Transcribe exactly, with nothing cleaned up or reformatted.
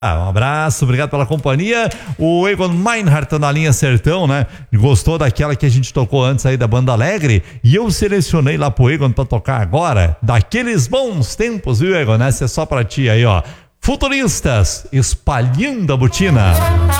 Ah, um abraço, obrigado pela companhia. O Egon Meinhardt tá na linha Sertão, né? Gostou daquela que a gente tocou antes aí da Banda Alegre? E eu selecionei lá pro Egon pra tocar agora, daqueles bons tempos, viu, Egon? Essa é só pra ti aí, ó. Futuristas, espalhando a botina.